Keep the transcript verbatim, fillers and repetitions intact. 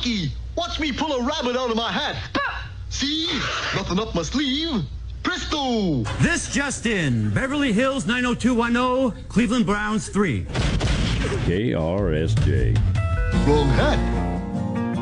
Mikey, watch me pull a rabbit out of my hat. See? Nothing up my sleeve. Presto! This just in. Beverly Hills nine oh two one oh, Cleveland Browns three. K R S J. Wrong hat.